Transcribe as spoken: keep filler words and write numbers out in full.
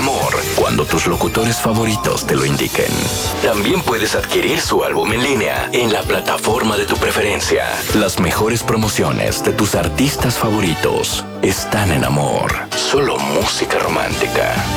amor cuando tus locutores favoritos te lo indiquen. También puedes adquirir su álbum en línea en la plataforma de tu preferencia. Las mejores promociones de tus artistas favoritos están en Amor. Solo música romántica.